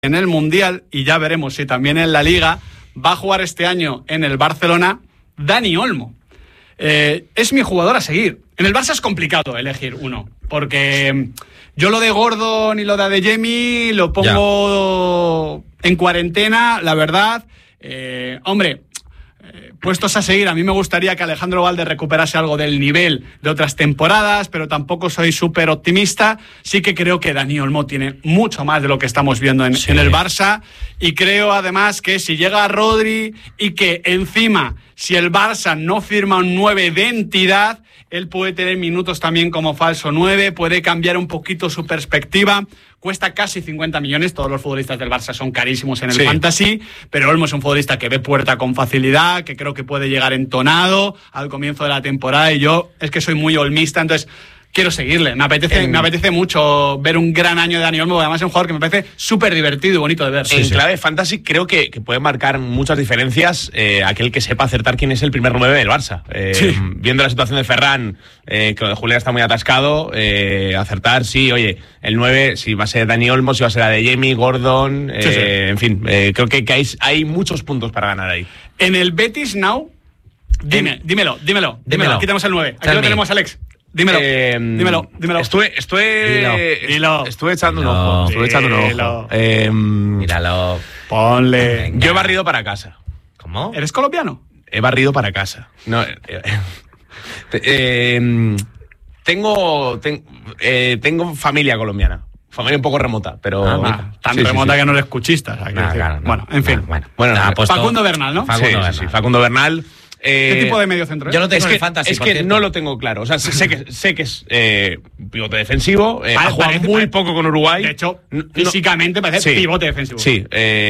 en el Mundial, y ya veremos si también en la Liga, va a jugar este año en el Barcelona Dani Olmo. Es mi jugador a seguir. En el Barça es complicado elegir uno, porque yo lo de Gordon y lo de Adeyemi lo pongo en cuarentena, la verdad. Puestos a seguir, a mí me gustaría que Alejandro Valde recuperase algo del nivel de otras temporadas, pero tampoco soy súper optimista. Sí que creo que Dani Olmo tiene mucho más de lo que estamos viendo en el Barça, y creo además que si llega Rodri y que encima, si el Barça no firma un 9 de entidad, él puede tener minutos también como falso 9, puede cambiar un poquito su perspectiva. Cuesta casi 50 millones, todos los futbolistas del Barça son carísimos en el fantasy, pero Olmo es un futbolista que ve puerta con facilidad, que creo que puede llegar entonado al comienzo de la temporada, y yo es que soy muy olmista, entonces quiero seguirle. Me apetece mucho ver un gran año de Dani Olmo, además es un jugador que me parece súper divertido y bonito de ver. En clave fantasy creo que puede marcar muchas diferencias aquel que sepa acertar quién es el primer 9 del Barça. Viendo la situación de Ferran, que Julián está muy atascado, acertar, oye, el 9, si va a ser Dani Olmo, si va a ser Adeyemi, Gordon, en fin, creo que hay muchos puntos para ganar ahí. En el Betis Now, dímelo. Aquí tenemos el 9, aquí lo tenemos, Alex. Dímelo. Estuve echando un ojo. Míralo. Ponle. Venga. Yo he barrido para casa. ¿Cómo? ¿Eres colombiano? He barrido para casa. No. Tengo familia colombiana. Familia un poco remota, pero... tan remota que no eres cuchista. Claro, bueno, en fin. Facundo Bernal, ¿no? Facundo Bernal. ¿Qué tipo de medio centro es? Yo lo tengo en el fantasy. Es que no lo tengo claro. O sea, sé que es pivote defensivo. Ha jugado muy poco con Uruguay. De hecho, físicamente parece pivote defensivo. Sí.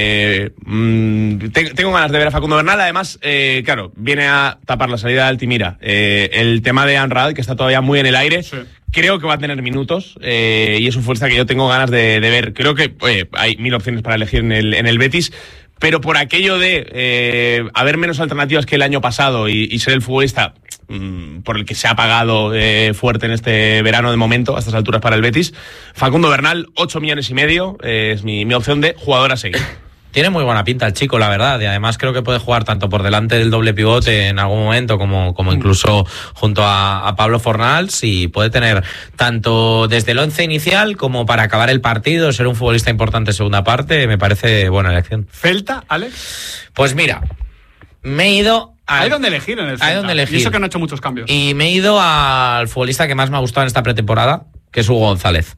Tengo ganas de ver a Facundo Bernal. Además, claro, viene a tapar la salida de Altimira. El tema de Anrad, que está todavía muy en el aire. Sí. Creo que va a tener minutos y es un futbolista que yo tengo ganas de ver. Creo que hay 1000 opciones para elegir en el Betis. Pero por aquello de haber menos alternativas que el año pasado y ser el futbolista por el que se ha pagado fuerte en este verano de momento, a estas alturas para el Betis, Facundo Bernal, 8,5 millones, es mi opción de jugador a seguir. Tiene muy buena pinta el chico, la verdad, y además creo que puede jugar tanto por delante del doble pivote en algún momento como incluso junto a Pablo Fornals, y puede tener tanto desde el 11 inicial como para acabar el partido, ser un futbolista importante en segunda parte. Me parece buena elección. ¿Felta, Alex? Pues mira, me he ido... Hay donde elegir en el Celta. Hay donde elegir. Y eso que no ha hecho muchos cambios. Y me he ido al futbolista que más me ha gustado en esta pretemporada, que es Hugo González,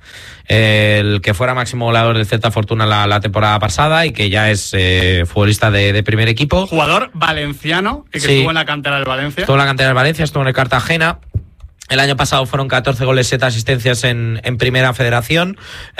el que fuera máximo goleador del Celta Fortuna la temporada pasada y que ya es futbolista de primer equipo. Jugador valenciano, que estuvo en la cantera del Valencia. Estuvo en la cantera del Valencia, estuvo en el Cartagena. El año pasado fueron 14 goles, 7 asistencias en Primera Federación,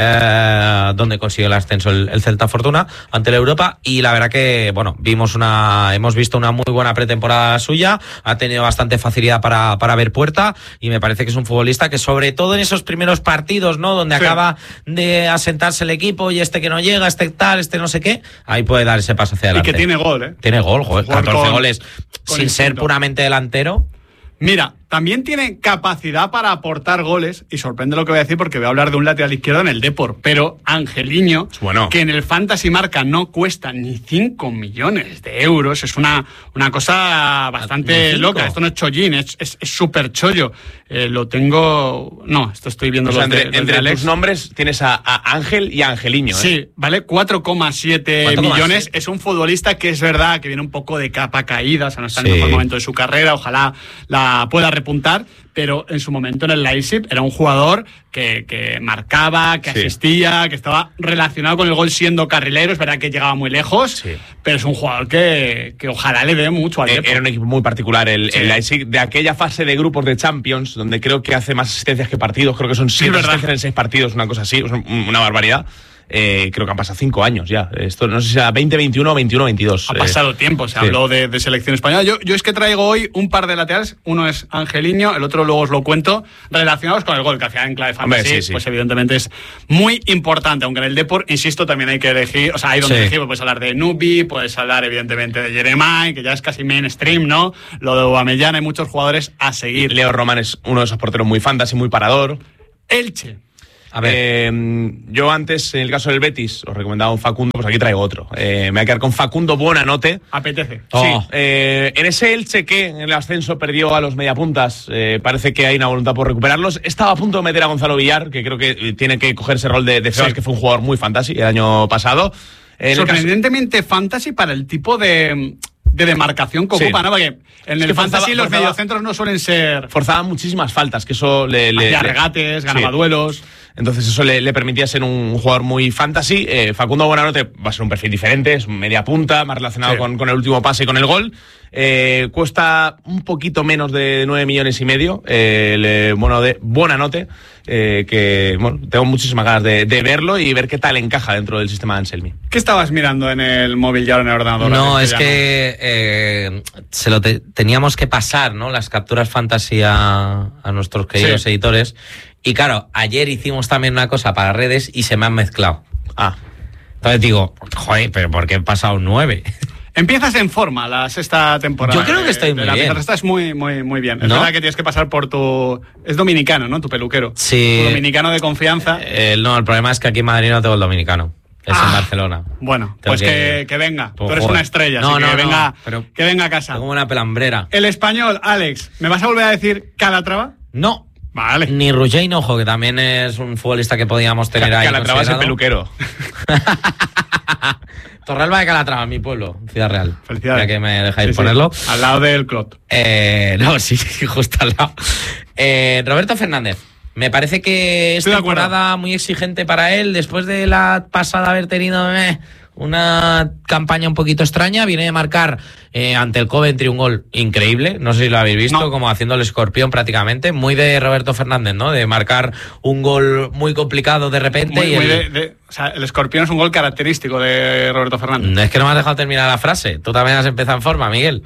donde consiguió el ascenso el Celta Fortuna ante la Europa, y la verdad que, bueno, hemos visto una muy buena pretemporada suya, ha tenido bastante facilidad para ver puerta, y me parece que es un futbolista que, sobre todo en esos primeros partidos, ¿no?, donde acaba de asentarse el equipo y que no llega, tal, no sé qué, ahí puede dar ese paso hacia adelante. Y que tiene gol, ¿eh? Tiene gol, joder, 14 goles sin ser puramente delantero. Mira, también tiene capacidad para aportar goles, y sorprende lo que voy a decir porque voy a hablar de un lateral izquierdo en el Depor, pero Angeliño, que en el Fantasy Marca no cuesta ni 5 millones de euros, es una cosa bastante loca. Esto no es chollín, es súper chollo. Lo tengo... No, esto estoy viendo entre Alex. Tus nombres tienes a Ángel y a Angeliño. Sí, vale, 4,7 millones. Es un futbolista que es verdad que viene un poco de capa caída, o sea, no está en el mejor momento de su carrera, ojalá la pueda repuntar, pero en su momento en el Leipzig era un jugador que marcaba, que asistía, que estaba relacionado con el gol siendo carrilero. Es verdad que llegaba muy lejos, pero es un jugador que ojalá le dé mucho al Depor. Era un equipo muy particular el Leipzig, de aquella fase de grupos de Champions, donde creo que hace más asistencias que partidos, creo que son 7 asistencias en 6 partidos, una cosa así, una barbaridad. Creo que han pasado 5 años ya. Esto no sé si era 2021 o 21-22. Ha pasado tiempo, se habló de selección española. Yo es que traigo hoy un par de laterales. Uno es Angeliño, el otro luego os lo cuento, relacionados con el gol, que al final en clave fantasy, pues evidentemente es muy importante. Aunque en el Depor, insisto, también hay que elegir, o sea, hay donde elegir, puedes hablar de Nubi, puedes hablar evidentemente de Jeremai, que ya es casi mainstream, ¿no? Lo de Aubameyang, hay muchos jugadores a seguir. Leo Román es uno de esos porteros muy fantasy, muy parador. Elche. A ver. Yo antes, en el caso del Betis, os recomendaba un Facundo, pues aquí traigo otro. Me voy a quedar con Facundo Buonanotte. Apetece. Sí, en ese Elche que en el ascenso perdió a los mediapuntas, parece que hay una voluntad por recuperarlos. Estaba a punto de meter a Gonzalo Villar, que creo que tiene que coger ese rol de Febas, que fue un jugador muy fantasy el año pasado. Sorprendentemente fantasy para el tipo de demarcación que ocupa, ¿no? Porque en el fantasy los mediocentros no suelen ser... Forzaban muchísimas faltas, que eso hacía regates, ganaba duelos... Entonces eso le permitía ser un jugador muy fantasy. Facundo Buonanotte va a ser un perfil diferente, es media punta, más relacionado con el último pase y con el gol. Cuesta un poquito menos de 9,5 millones. El bono de Buonanotte, que bueno, tengo muchísimas ganas de verlo y ver qué tal encaja dentro del sistema de Anselmi. ¿Qué estabas mirando en el móvil y ahora en el ordenador? No, es que teníamos que pasar, ¿no?, las capturas fantasy a nuestros queridos editores. Y claro, ayer hicimos también una cosa para redes y se me han mezclado. Entonces digo, joder, pero ¿por qué he pasado 9? Empiezas en forma la sexta temporada. Yo creo que estoy muy bien. Estás muy bien. ¿No? Es verdad que tienes que pasar por tu... Es dominicano, ¿no? Tu peluquero. Sí. Tu dominicano de confianza. No, el problema es que aquí en Madrid no tengo el dominicano. Es en Barcelona. Bueno, pues que venga. Pues, tú eres una estrella, que venga a casa. Como una pelambrera. El español, Alex, ¿me vas a volver a decir Calatrava? No. Vale. Ni Roger Hinojo, que también es un futbolista que podíamos tener ahí. Calatrava es el peluquero. Torralba de Calatrava, mi pueblo, Ciudad Real. Felicidades. Ya que me dejáis ponerlo. Al lado del Clot. No, sí, justo al lado. Roberto Fernández. Me parece que es temporada muy exigente para él. Después de la pasada haber tenido una campaña un poquito extraña, viene de marcar ante el Coventry un gol increíble, no sé si lo habéis visto, como haciendo el escorpión prácticamente, muy de Roberto Fernández, ¿no? De marcar un gol muy complicado de repente. O sea, el escorpión es un gol característico de Roberto Fernández. Es que no me has dejado terminar la frase, tú también has empezado en forma, Miguel.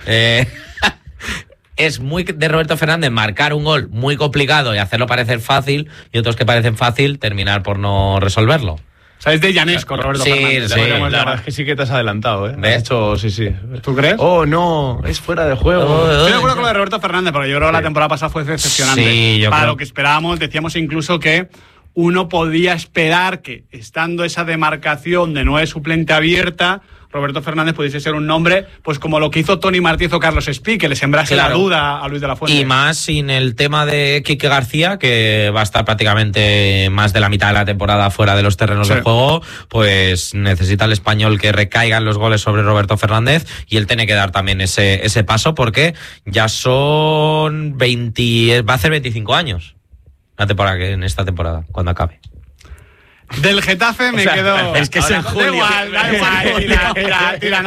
Es muy de Roberto Fernández marcar un gol muy complicado y hacerlo parecer fácil, y otros que parecen fácil terminar por no resolverlo. O sea, es de Llanesco, Roberto Fernández. Sí, la verdad es que sí que te has adelantado, ¿eh? ¿Ves? Sí. ¿Tú crees? Oh, no, es fuera de juego. Estoy de acuerdo con lo de Roberto Fernández, porque yo creo que la temporada pasada fue decepcionante. Sí, para lo que esperábamos, decíamos incluso que uno podía esperar que, estando esa demarcación de 9 suplente abierta, Roberto Fernández pudiese ser un nombre, pues como lo que hizo Toni Martínez o Carlos Espí, que le sembrase la duda a Luis de la Fuente. Y más sin el tema de Quique García, que va a estar prácticamente más de la mitad de la temporada fuera de los terrenos de juego, pues necesita el español que recaigan los goles sobre Roberto Fernández, y él tiene que dar también ese paso, porque ya son 20, va a hacer 25 años en esta temporada, cuando acabe. Del Getafe me quedo... Es que es en julio. Da igual, tira,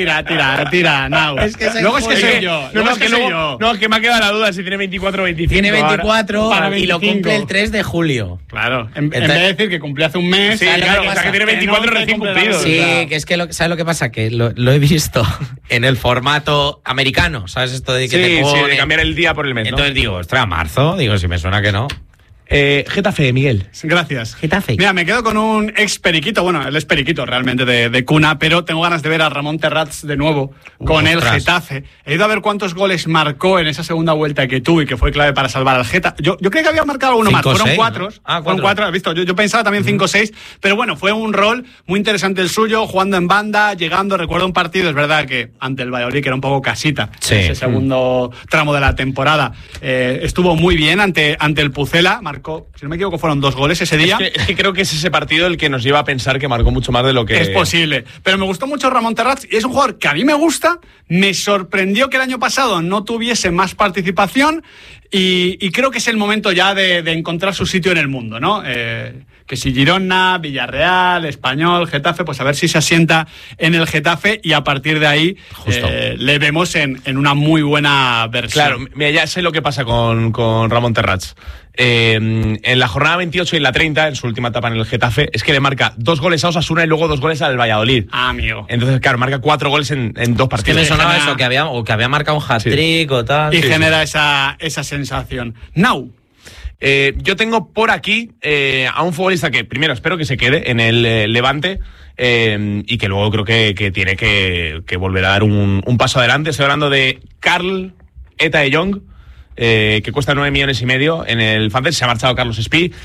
Nau. Luego es que soy yo. No, es que me ha quedado la duda si tiene 24 o 25. Tiene 24 ahora. y lo cumple el 3 de julio. Claro, en vez de decir que cumplió hace un mes... Sí, claro, o sea que tiene 24 recién cumplidos. Sí, que es que ¿sabes lo que pasa? Que lo he visto en el formato americano, ¿sabes? Esto de que te pone... de cambiar el día por el mes, ¿no? Entonces digo, ostras, marzo, digo, si me suena que no. Getafe, Miguel. Gracias. Getafe. Mira, me quedo con un ex periquito, bueno, él es periquito realmente de cuna, pero tengo ganas de ver a Ramón Terrats de nuevo con el Getafe. He ido a ver cuántos goles marcó en esa segunda vuelta que tuvo y que fue clave para salvar al Getafe. Yo creo que había marcado uno más, fueron 4. ¿No? Fueron 4, has visto, yo pensaba también 5 o 6, pero bueno, fue un rol muy interesante el suyo, jugando en banda, llegando, recuerdo un partido, es verdad que ante el Valladolid, que era un poco casita, ese segundo tramo de la temporada, estuvo muy bien ante el Pucela, marcó, si no me equivoco, fueron 2 goles ese día. Es que creo que es ese partido el que nos lleva a pensar que marcó mucho más de lo que... Es posible, pero me gustó mucho Ramón Terrats y es un jugador que a mí me gusta. Me sorprendió que el año pasado no tuviese más participación y creo que es el momento ya de encontrar su sitio en el mundo, ¿no? Que si Girona, Villarreal, Español, Getafe, pues a ver si se asienta en el Getafe y a partir de ahí le vemos en una muy buena versión. Claro, mira, ya sé lo que pasa con Ramón Terrats. En la jornada 28 y en la 30, en su última etapa en el Getafe, es que le marca 2 goles a Osasuna y luego 2 goles al Valladolid. Amigo. Entonces, claro, marca 4 goles en 2 partidos. Es que me sonaba eso, que había marcado un hat-trick o tal. Y genera esa sensación. Nau. Yo tengo por aquí a un futbolista que primero espero que se quede en el Levante y que luego creo que tiene que volver a dar un paso adelante. Estoy hablando de Carl Eta de Jong, que cuesta 9,5 millones. En el Fantasy se ha marchado Carlos Espí.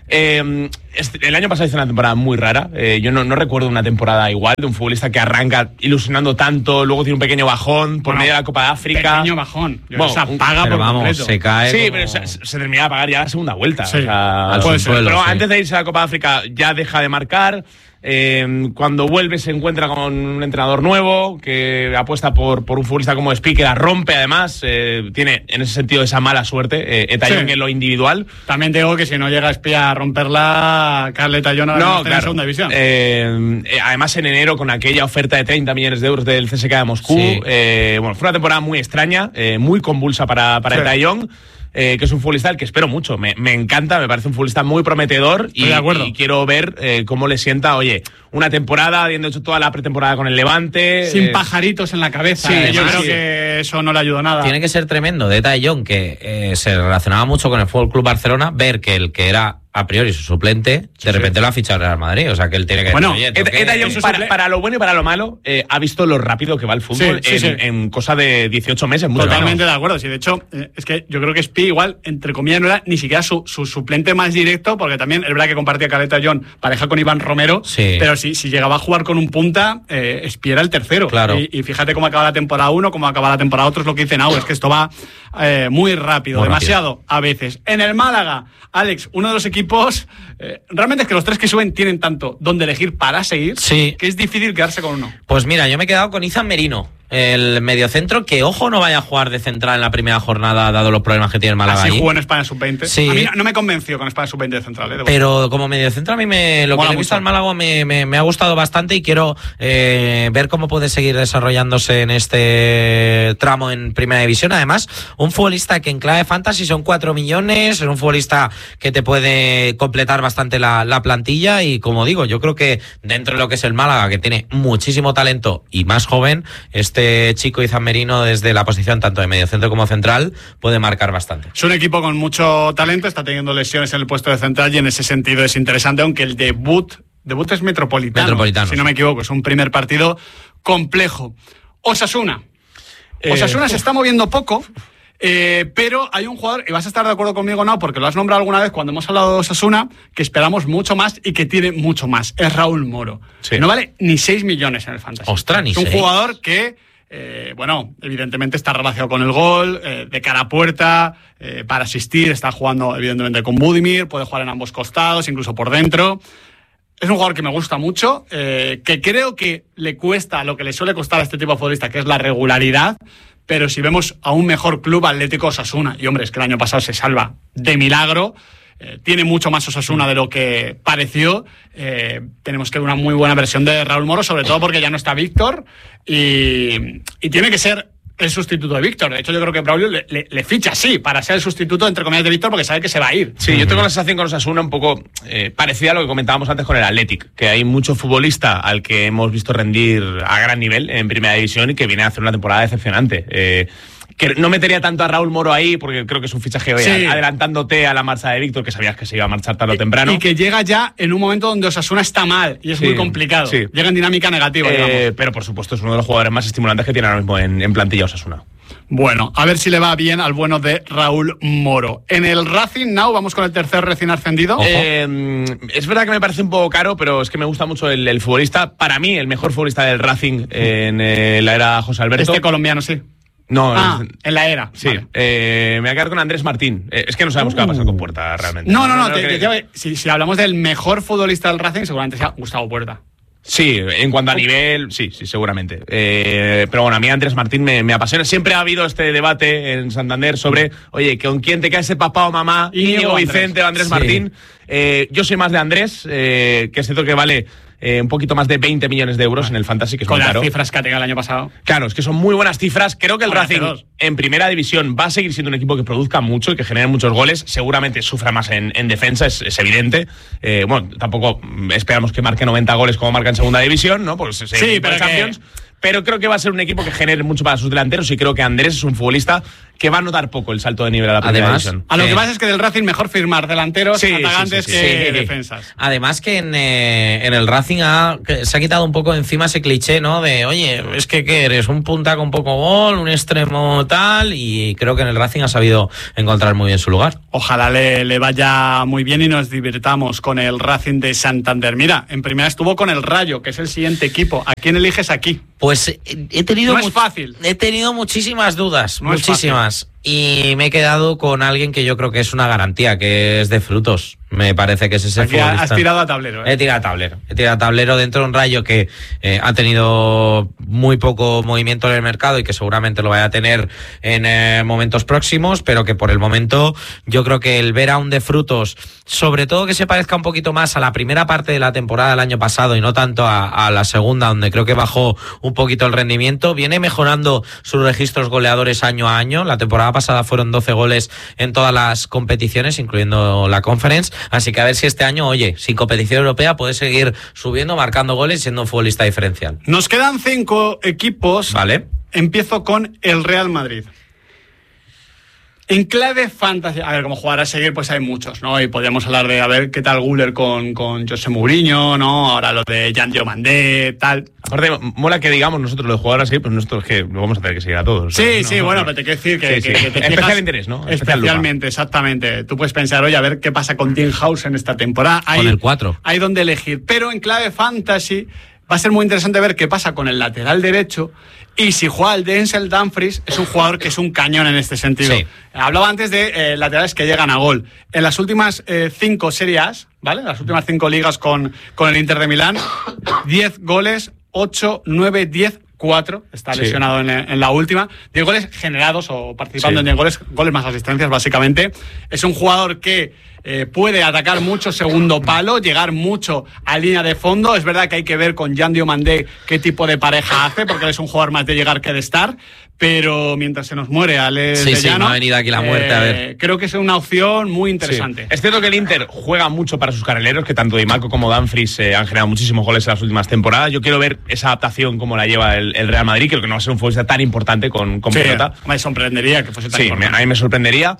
El año pasado hizo una temporada muy rara. Yo no recuerdo una temporada igual de un futbolista que arranca ilusionando tanto, luego tiene un pequeño bajón por medio de la Copa de África. Pequeño bajón. Bueno, se apaga por completo. Se cae. Sí, pero se termina de apagar ya la segunda vuelta. Sí, o sea, al subsuelo, pero sí. antes de irse a la Copa de África ya deja de marcar. Cuando vuelve se encuentra con un entrenador nuevo que apuesta por un futbolista como Speaker, la rompe además, tiene en ese sentido esa mala suerte, Etayón en lo individual. También te digo que si no llega Espía a romperla, Carle Etayón ahora está en segunda división. Además en enero con aquella oferta de 30 millones de euros del CSKA de Moscú, Sí. Bueno, fue una temporada muy extraña, muy convulsa para Etayón. Que es un futbolista al que espero mucho. Me encanta, me parece un futbolista muy prometedor y quiero ver cómo le sienta, oye, una temporada, habiendo hecho toda la pretemporada con el Levante. Sin pajaritos en la cabeza. Sí, yo sí, creo sí. que eso no le ayudó nada. Tiene que ser tremendo de Etayón, que se relacionaba mucho con el Fútbol Club Barcelona, ver que el que era a priori su suplente, de repente lo ha fichado el Real Madrid. O sea, que él tiene que Bueno, decir, oye, Etayón, para lo bueno y para lo malo, ha visto lo rápido que va el fútbol en cosa de 18 meses. Mucho Totalmente menos. de acuerdo. Sí, de hecho, es que yo creo que Spi igual, entre comillas, no era ni siquiera su suplente más directo, porque también es verdad que compartía Caleta John, pareja con Iván Romero, Sí. pero si llegaba a jugar con un punta, Spi era el tercero. Claro. Y fíjate cómo acaba la temporada 1, cómo acaba la temporada 2, es lo que dicen, es que esto va muy rápido, Muy demasiado a veces. En el Málaga, Alex, uno de los equipos, realmente es que los tres que suben tienen tanto donde elegir para seguir, Sí. que es difícil quedarse con uno. Pues mira, yo me he quedado con Izan Merino, el mediocentro, que ojo no vaya a jugar de central en la primera jornada, dado los problemas que tiene el Málaga. Así ahí. jugó en España Sub-20. Sí. A mí no me convenció con España Sub-20 de central. Pero como mediocentro a mí lo que Mola he visto mucho. al Málaga me ha gustado bastante y quiero ver cómo puede seguir desarrollándose en este tramo en Primera División. Además, un futbolista que en clave fantasy son 4 millones, es un futbolista que te puede completar bastante la plantilla y como digo, yo creo que dentro de lo que es el Málaga, que tiene muchísimo talento y más joven, este chico Izan Merino desde la posición tanto de mediocentro como central puede marcar bastante. Es un equipo con mucho talento, está teniendo lesiones en el puesto de central y en ese sentido es interesante, aunque el debut es Metropolitano, si no me equivoco, es un primer partido complejo. Osasuna se está moviendo poco, pero hay un jugador, y vas a estar de acuerdo conmigo, no, porque lo has nombrado alguna vez cuando hemos hablado de Osasuna, que esperamos mucho más y que tiene mucho más, es Raúl Moro. Sí. No vale ni 6 millones en el Fantasy. Ostras, ni es un 6. jugador que evidentemente está relacionado con el gol, de cara a puerta, para asistir, está jugando evidentemente con Budimir, puede jugar en ambos costados, incluso por dentro. Es un jugador que me gusta mucho, que creo que le cuesta lo que le suele costar a este tipo de futbolista, que es la regularidad, pero si vemos a un mejor club, Atlético Osasuna, y hombre, es que el año pasado se salva de milagro, tiene mucho más Osasuna de lo que pareció. Tenemos que ver una muy buena versión de Raúl Moro, sobre todo porque ya no está Víctor y tiene que ser el sustituto de Víctor. De hecho, yo creo que Braulio le ficha así para ser el sustituto, entre comillas, de Víctor, porque sabe que se va a ir. Sí, yo tengo la sensación con Osasuna un poco parecida a lo que comentábamos antes con el Athletic, que hay mucho futbolista al que hemos visto rendir a gran nivel en Primera División y que viene a hacer una temporada decepcionante. Que no metería tanto a Raúl Moro ahí porque creo que es un fichaje adelantándote a la marcha de Víctor, que sabías que se iba a marchar tarde o temprano. Y que llega ya en un momento donde Osasuna está mal y es muy complicado. Sí. Llega en dinámica negativa, digamos. Pero por supuesto es uno de los jugadores más estimulantes que tiene ahora mismo en plantilla Osasuna. Bueno, a ver si le va bien al bueno de Raúl Moro. En el Racing Now vamos con el tercer recién ascendido. Es verdad que me parece un poco caro, pero es que me gusta mucho el futbolista. Para mí, el mejor futbolista del Racing en la era José Alberto. Este colombiano, sí. No, en la era. Sí, vale. Me voy a quedar con Andrés Martín. Es que no sabemos qué va a pasar con Puerta realmente. No, si hablamos del mejor futbolista del Racing, seguramente sea Gustavo Puerta. Sí, en cuanto a nivel, sí, seguramente. Pero bueno, a mí Andrés Martín me apasiona. Siempre ha habido este debate en Santander sobre, oye, ¿con quién te cae ese papá o mamá? Íñigo, Vicente o Andrés Martín. Yo soy más de Andrés, que es cierto que vale un poquito más de 20 millones de euros en el Fantasy, que es con muy las caro. cifras que ha tenido el año pasado. Claro, es que son muy buenas cifras. Creo que el Ahora Racing en Primera División va a seguir siendo un equipo que produzca mucho y que genere muchos goles. Seguramente sufra más en defensa, es evidente. Bueno, tampoco esperamos que marque 90 goles como marca en Segunda División, ¿no? Pues sí, pero Champions. Pero creo que va a ser un equipo que genere mucho para sus delanteros y creo que Andrés es un futbolista que va a notar poco el salto de nivel a la primera división. A lo que pasa es que del Racing mejor firmar delanteros atacantes que defensas. Además que en el Racing se ha quitado un poco encima ese cliché, ¿no? De, oye, es que ¿qué eres? Un punta con poco gol, un extremo tal, y creo que en el Racing ha sabido encontrar muy bien su lugar. Ojalá le vaya muy bien y nos divirtamos con el Racing de Santander. Mira, en primera estuvo con el Rayo, que es el siguiente equipo. ¿A quién eliges aquí? Pues he tenido no es fácil. He tenido muchísimas dudas, no muchísimas. Y me he quedado con alguien que yo creo que es una garantía, que es de Frutos. Me parece que es ese futbolista. Has tirado a tablero, ¿eh? He tirado a tablero dentro de un Rayo que ha tenido muy poco movimiento en el mercado y que seguramente lo vaya a tener en momentos próximos, pero que por el momento yo creo que el ver a un de Frutos, sobre todo que se parezca un poquito más a la primera parte de la temporada del año pasado y no tanto a la segunda, donde creo que bajó un poquito el rendimiento, viene mejorando sus registros goleadores año a año. La temporada pasada fueron 12 goles en todas las competiciones, incluyendo la Conference. Así que a ver si este año, oye, sin competición europea puede seguir subiendo, marcando goles y siendo un futbolista diferencial. Nos quedan 5 equipos. Vale. Empiezo con el Real Madrid. En clave fantasy, a ver, como jugar a seguir, pues hay muchos, ¿no? Y podríamos hablar de, a ver, qué tal Güler con José Mourinho, ¿no? Ahora lo de Jan Diomandé, tal. Aparte, mola que digamos nosotros lo de jugar a seguir, pues nosotros es que lo vamos a tener que seguir a todos. Sí, sí, bueno, pero te quiero decir que te especial interés, ¿no? Especialmente, exactamente. Tú puedes pensar, oye, a ver qué pasa con Tim House en esta temporada. Con el 4. Hay donde elegir. Pero en clave fantasy va a ser muy interesante ver qué pasa con el lateral derecho. Y si juega el Denzel Dumfries, es un jugador que es un cañón en este sentido. Sí. Hablaba antes de laterales que llegan a gol. En las últimas 5 Serie A, ¿vale? Las últimas 5 ligas con el Inter de Milán, 10 goles, 8, 9, 10, 4. Está lesionado en la última. 10 goles generados o participando en 10 goles más asistencias, básicamente. Es un jugador que puede atacar mucho segundo palo, llegar mucho a línea de fondo. Es verdad que hay que ver con Jan Diomandé qué tipo de pareja hace, porque él es un jugador más de llegar que de estar. Pero mientras se nos muere Alex de Llano, me ha venido aquí la muerte, a ver. Creo que es una opción muy interesante. Sí. Es cierto que el Inter juega mucho para sus carrileros, que tanto Di Marco como Dumfries han generado muchísimos goles en las últimas temporadas. Yo quiero ver esa adaptación como la lleva el Real Madrid. Creo que no va a ser un futbolista tan importante con pelota. Me sorprendería que fuese tan importante. A mí me sorprendería.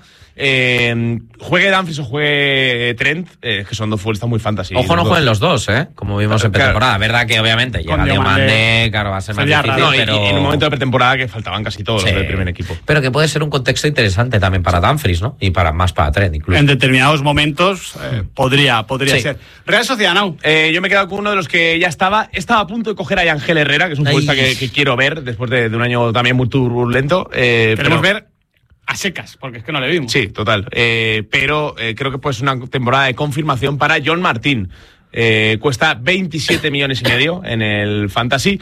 Juegue Dumfries o juegue Trent, que son dos futbolistas muy fantasy. Ojo, no jueguen los dos, como vimos en pretemporada. Verdad que obviamente llega Diomandé, claro, va a ser más difícil. Pero... Y en un momento de pretemporada que faltaban casi todos los del primer equipo. Pero que puede ser un contexto interesante también para Dumfries, ¿no? Y para Trent incluso. En determinados momentos podría ser. Real Sociedad, ¿no? Yo me he quedado con uno de los que ya estaba a punto de coger a Ángel Herrera, que es un futbolista que quiero ver después de un año también muy turbulento. Queremos ver a secas, porque es que no le vimos. Sí, total. Pero creo que pues una temporada de confirmación para John Martín. Cuesta 27 millones y medio en el Fantasy.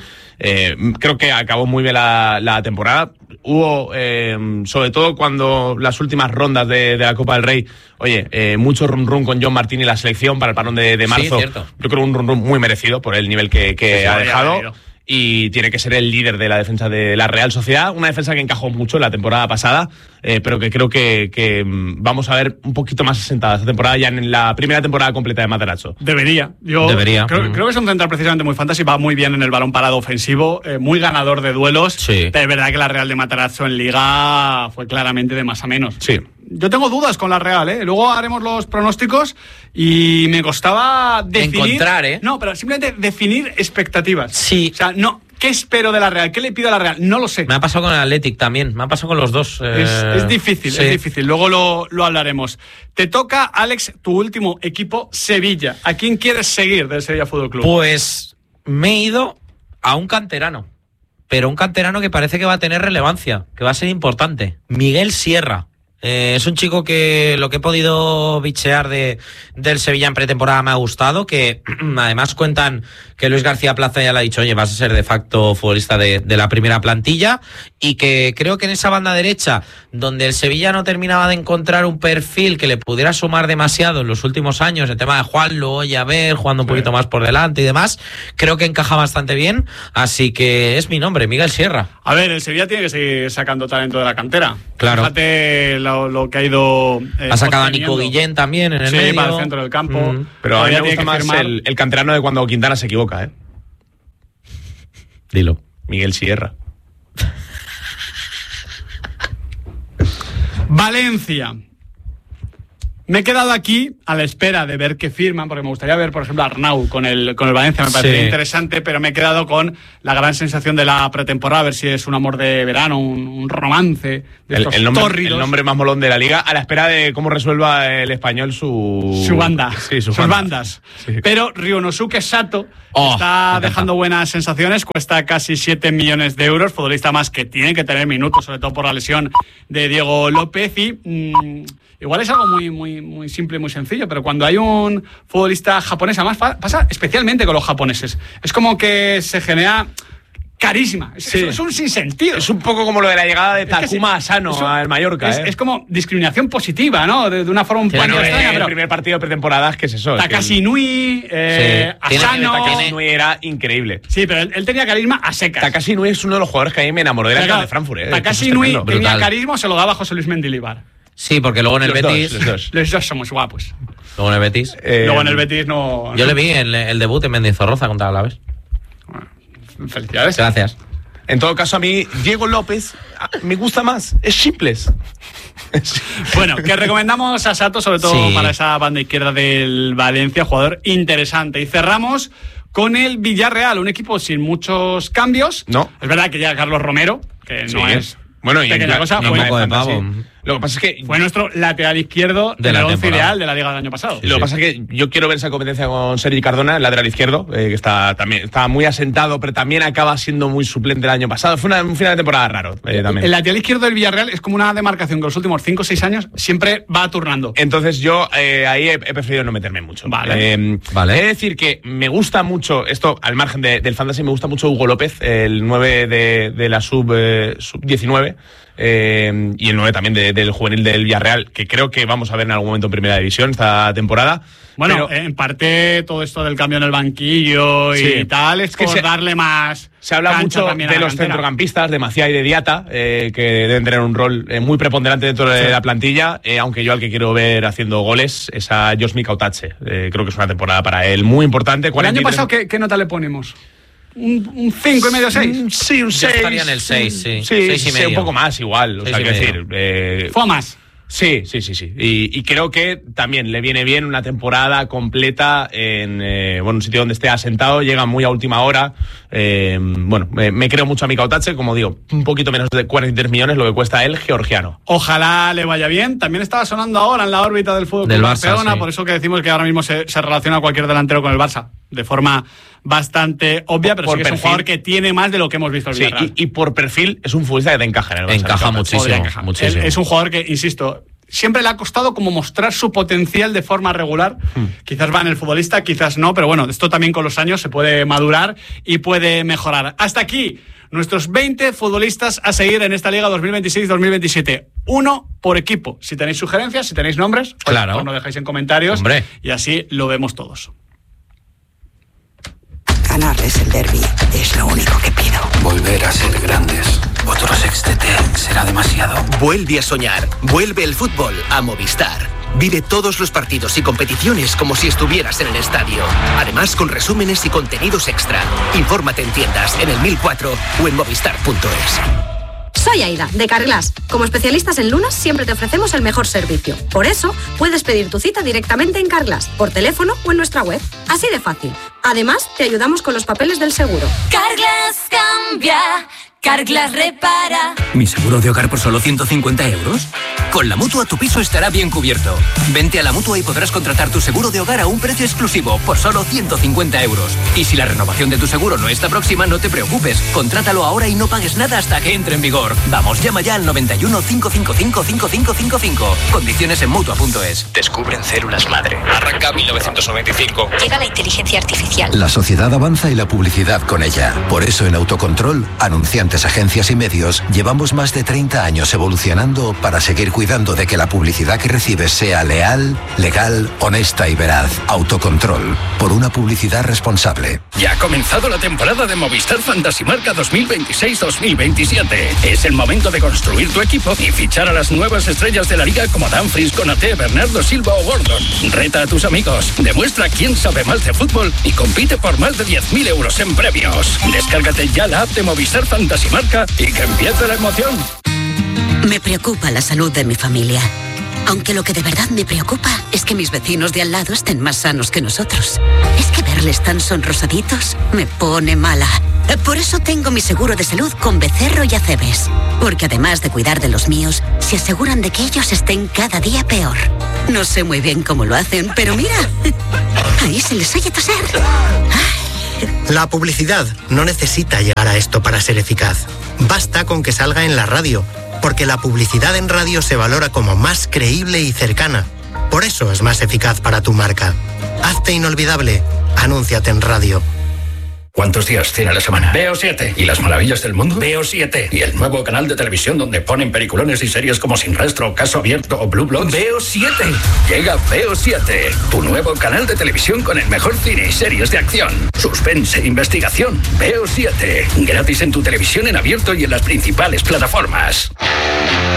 Creo que acabó muy bien la temporada. Hubo, sobre todo cuando las últimas rondas de la Copa del Rey, mucho run con John Martín y la selección para el parón de marzo. Sí, yo creo un run muy merecido por el nivel que ha dejado. Y tiene que ser el líder de la defensa de la Real Sociedad. Una defensa que encajó mucho en la temporada pasada, pero que creo que vamos a ver un poquito más asentada esta temporada, ya en la primera temporada completa de Matarazzo. Debería. Creo que es un central precisamente muy fantasy, va muy bien en el balón parado ofensivo, muy ganador de duelos. Sí. Pero es verdad que la Real de Matarazzo en Liga fue claramente de más a menos. Sí. Yo tengo dudas con la Real, Luego haremos los pronósticos y me costaba definir... Encontrar, No, pero simplemente definir expectativas. Sí. O sea, no... ¿Qué espero de la Real? ¿Qué le pido a la Real? No lo sé. Me ha pasado con el Athletic también. Me ha pasado con los dos. Es difícil, sí. Es difícil. Luego lo hablaremos. Te toca, Alex, tu último equipo, Sevilla. ¿A quién quieres seguir del Sevilla Fútbol Club? Pues me he ido a un canterano. Pero un canterano que parece que va a tener relevancia, que va a ser importante. Miguel Sierra. Es un chico que lo que he podido bichear del Sevilla en pretemporada me ha gustado, que además cuentan que Luis García Plaza ya le ha dicho, oye, vas a ser de facto futbolista de la primera plantilla, y que creo que en esa banda derecha, donde el Sevilla no terminaba de encontrar un perfil que le pudiera sumar demasiado en los últimos años, el tema de Juanlo, oye, a ver, jugando un poquito más por delante y demás, creo que encaja bastante bien, así que es mi nombre, Miguel Sierra. A ver, el Sevilla tiene que seguir sacando talento de la cantera. Claro. Fíjate lo que ha ido... ha sacado a Nico Guillén también en el medio. Para el centro del campo. Pero a mí me gusta más el canterano de cuando Quintana se equivoca, Dilo. Miguel Sierra. Valencia. Me he quedado aquí a la espera de ver qué firman, porque me gustaría ver, por ejemplo, a Arnau con el Valencia, me parecería interesante, pero me he quedado con la gran sensación de la pretemporada, a ver si es un amor de verano, un romance de estos tórridos. El nombre más molón de la liga, a la espera de cómo resuelva el español su banda, sí, sus bandas. Sí. Pero Ryonosuke Sato está dejando buenas sensaciones, cuesta casi 7 millones de euros, futbolista más que tiene que tener minutos, sobre todo por la lesión de Diego López, y igual es algo muy simple y muy sencillo, pero cuando hay un futbolista japonés, además pasa especialmente con los japoneses, es como que se genera carisma, es un sinsentido. Es un poco como lo de la llegada de Takuma Asano al Mallorca. Es como discriminación positiva, ¿no? De una forma un poco extraña. El primer partido de pretemporada, ¿qué es eso? Takashi Inui, Asano. Takashi Inui era increíble. Sí, pero él tenía carisma a secas. Takashi Inui es uno de los jugadores que a mí me enamoró de la de Frankfurt. Takashi Inui tenía carisma, se lo daba José Luis Mendilibar. Sí, porque luego en el Betis... Los dos somos guapos. Luego en el Betis... luego en el Betis no... Yo le vi en el debut en Mendizorroza contra Alavés. Bueno, felicidades. Gracias. En todo caso, a mí, Diego López me gusta más. Es simples. Bueno, que recomendamos a Sato, sobre todo para esa banda izquierda del Valencia, jugador interesante. Y cerramos con el Villarreal, un equipo sin muchos cambios. No. Es verdad que llega Carlos Romero, que no es... Bueno, y pequeña cosa, un poco de pavo. Lo que pasa es que fue nuestro lateral izquierdo de la once ideal de la Liga del año pasado. Lo que pasa es que yo quiero ver esa competencia con Sergi Cardona, el lateral izquierdo, que está muy asentado, pero también acaba siendo muy suplente el año pasado. Fue un final de temporada raro también. El lateral izquierdo del Villarreal es como una demarcación que los últimos 5 o 6 años siempre va turnando. Entonces yo ahí he preferido no meterme mucho. Vale. He de decir que me gusta mucho, esto al margen del fantasy, me gusta mucho Hugo López, el 9 de la sub-19. Y el 9 también del juvenil del Villarreal, que creo que vamos a ver en algún momento en Primera División esta temporada. Bueno, pero en parte todo esto del cambio en el banquillo y tal es por darle más. Se habla mucho de los centrocampistas, de Maciá y de Diata, que deben tener un rol muy preponderante dentro de la plantilla, aunque yo al que quiero ver haciendo goles es a Josmi Kautache. Creo que es una temporada para él muy importante. ¿El año pasado qué nota le ponemos? ¿Un 5,5, 6? Sí, un 6. Estaría en el 6, sí. 6,5. Un poco más igual. O sea, quiero decir. ¿Fue más? Sí. Y creo que también le viene bien una temporada completa en un sitio donde esté asentado, llega muy a última hora. Me creo mucho a Mika Otache, como digo, un poquito menos de 43 millones lo que cuesta él, georgiano. Ojalá le vaya bien. También estaba sonando ahora en la órbita del fútbol del Barcelona, por eso que decimos que ahora mismo se relaciona cualquier delantero con el Barça, de forma bastante obvia, pero sí que es un jugador que tiene más de lo que hemos visto en el Villarreal. Y por perfil es un futbolista que te encaja en el Barça. Encaja muchísimo. Es un jugador que, insisto, siempre le ha costado como mostrar su potencial de forma regular. Quizás va en el futbolista, quizás no, pero bueno, esto también con los años se puede madurar y puede mejorar. Hasta aquí nuestros 20 futbolistas a seguir en esta Liga 2026-2027. Uno por equipo. Si tenéis sugerencias, si tenéis nombres, pues nos dejáis en comentarios. Hombre. Y así lo vemos todos. Ganarles el derbi es lo único que pido. Volver a ser grandes. Otro sextete será demasiado. Vuelve a soñar. Vuelve el fútbol a Movistar. Vive todos los partidos y competiciones como si estuvieras en el estadio. Además, con resúmenes y contenidos extra. Infórmate en tiendas, en el 1004 o en movistar.es. Soy Aida, de Carglass. Como especialistas en lunas, siempre te ofrecemos el mejor servicio. Por eso, puedes pedir tu cita directamente en Carglass, por teléfono o en nuestra web. Así de fácil. Además, te ayudamos con los papeles del seguro. Carglass cambia, Carglass repara. ¿Mi seguro de hogar por solo 150 euros? Con la Mutua tu piso estará bien cubierto. Vente a la Mutua y podrás contratar tu seguro de hogar a un precio exclusivo por solo 150 euros. Y si la renovación de tu seguro no está próxima, no te preocupes. Contrátalo ahora y no pagues nada hasta que entre en vigor. Vamos, llama ya al 91 555 5555. Condiciones en Mutua.es. Descubren células madre. Arranca 1995. Llega la inteligencia artificial. La sociedad avanza y la publicidad con ella. Por eso en Autocontrol, anunciantes, agencias y medios, llevamos más de 30 años evolucionando para seguir cuidando de que la publicidad que recibes sea leal, legal, honesta y veraz. Autocontrol, por una publicidad responsable. Ya ha comenzado la temporada de Movistar Fantasy Marca 2026-2027. Es el momento de construir tu equipo y fichar a las nuevas estrellas de la liga como Dumfries, Konaté, Bernardo Silva o Gordon. Reta a tus amigos, demuestra quién sabe más de fútbol y compite por más de 10.000 euros en premios. Descárgate ya la app de Movistar Fantasy Marca y que empiece la emoción. Me preocupa la salud de mi familia. Aunque lo que de verdad me preocupa es que mis vecinos de al lado estén más sanos que nosotros. Es que verles tan sonrosaditos me pone mala. Por eso tengo mi seguro de salud con Becerro y Acebes. Porque además de cuidar de los míos, se aseguran de que ellos estén cada día peor. No sé muy bien cómo lo hacen, pero mira, ahí se les oye toser. La publicidad no necesita llegar a esto para ser eficaz. Basta con que salga en la radio, porque la publicidad en radio se valora como más creíble y cercana. Por eso es más eficaz para tu marca. Hazte inolvidable. Anúnciate en radio. ¿Cuántos días tiene la semana? Veo 7. ¿Y las maravillas del mundo? Veo 7. ¿Y el nuevo canal de televisión donde ponen peliculones y series como Sin Rastro, Caso Abierto o Blue Bloods? Veo 7. Llega Veo 7, tu nuevo canal de televisión con el mejor cine y series de acción, suspense e investigación. Veo 7. Gratis en tu televisión en abierto y en las principales plataformas.